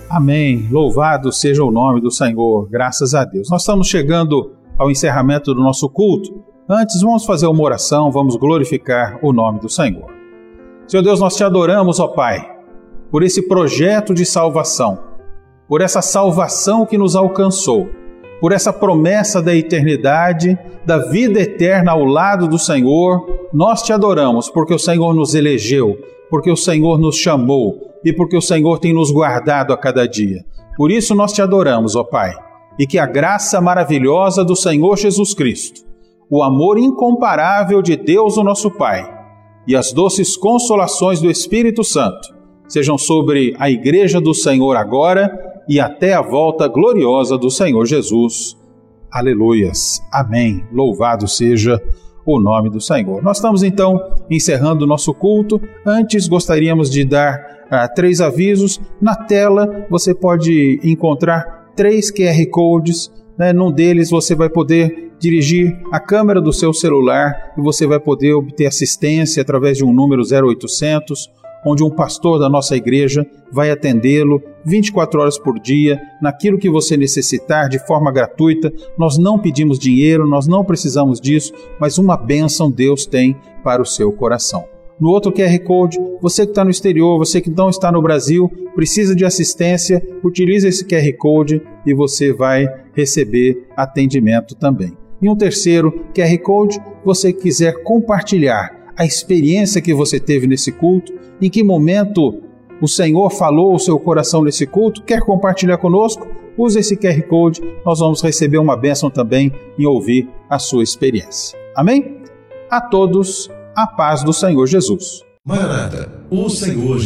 Amém. Louvado seja o nome do Senhor. Graças a Deus. Nós estamos chegando ao encerramento do nosso culto. Antes, vamos fazer uma oração, vamos glorificar o nome do Senhor. Senhor Deus, nós te adoramos, ó Pai, por esse projeto de salvação, por essa salvação que nos alcançou, por essa promessa da eternidade, da vida eterna ao lado do Senhor. Nós te adoramos porque o Senhor nos elegeu, porque o Senhor nos chamou e porque o Senhor tem nos guardado a cada dia. Por isso nós te adoramos, ó Pai, e que a graça maravilhosa do Senhor Jesus Cristo, o amor incomparável de Deus, o nosso Pai, e as doces consolações do Espírito Santo sejam sobre a Igreja do Senhor agora e até a volta gloriosa do Senhor Jesus. Aleluias. Amém. Louvado seja o nome do Senhor. Nós estamos então encerrando o nosso culto. Antes gostaríamos de dar 3 avisos. Na tela você pode encontrar 3 QR Codes. Num deles você vai poder dirigir a câmera do seu celular e você vai poder obter assistência através de um número 0800, onde um pastor da nossa igreja vai atendê-lo 24 horas por dia, naquilo que você necessitar, de forma gratuita. Nós não pedimos dinheiro, nós não precisamos disso, mas uma bênção Deus tem para o seu coração. No outro QR Code, você que está no exterior, você que não está no Brasil, precisa de assistência, utilize esse QR Code e você vai receber atendimento também. E um terceiro QR Code, você quiser compartilhar a experiência que você teve nesse culto, em que momento o Senhor falou ao seu coração nesse culto, quer compartilhar conosco? Use esse QR Code, nós vamos receber uma bênção também em ouvir a sua experiência. Amém? A todos, a paz do Senhor Jesus. Maranata, o Senhor